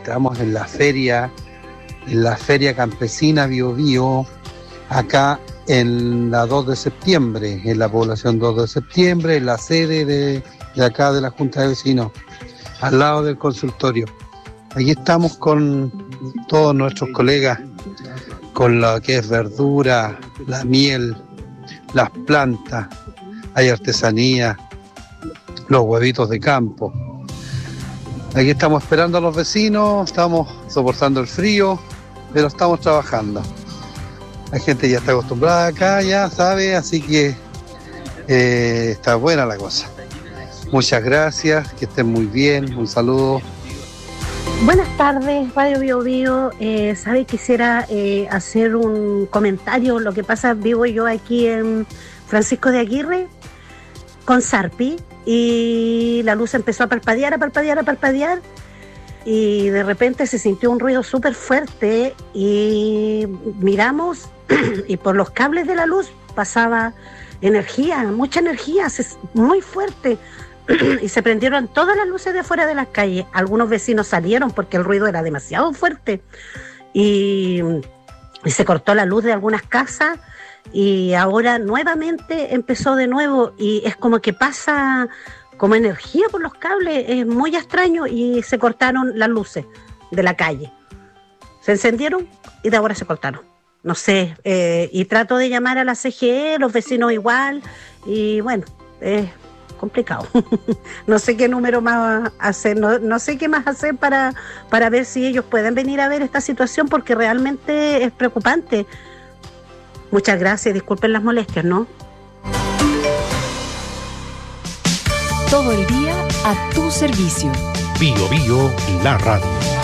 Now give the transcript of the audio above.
estamos en la feria campesina Bio Bio, acá en la 2 de septiembre, en la población 2 de septiembre, en la sede de acá de la Junta de Vecinos, al lado del consultorio. Aquí estamos con todos nuestros colegas, con lo que es verdura, la miel, las plantas, hay artesanía, los huevitos de campo. Aquí estamos esperando a los vecinos, estamos soportando el frío, pero estamos trabajando. La gente ya está acostumbrada acá, ya sabe, así que está buena la cosa. Muchas gracias, que estén muy bien, un saludo. Buenas tardes, Radio Bio Bio. Quisiera hacer un comentario. Lo que pasa, vivo yo aquí en Francisco de Aguirre con Sarpi y la luz empezó a parpadear y de repente se sintió un ruido súper fuerte y miramos y por los cables de la luz pasaba energía, mucha energía, muy fuerte. Y se prendieron todas las luces de afuera de las calles. Algunos vecinos salieron porque el ruido era demasiado fuerte y se cortó la luz de algunas casas y ahora nuevamente empezó de nuevo y es como que pasa como energía por los cables, es muy extraño y se cortaron las luces de la calle. Se encendieron y de ahora se cortaron. No sé, y trato de llamar a la CGE, los vecinos igual y bueno, complicado. No sé qué número más hacer, no sé qué más hacer para ver si ellos pueden venir a ver esta situación porque realmente es preocupante. Muchas gracias, disculpen las molestias, ¿no? Todo el día a tu servicio. Bio Bio, la radio.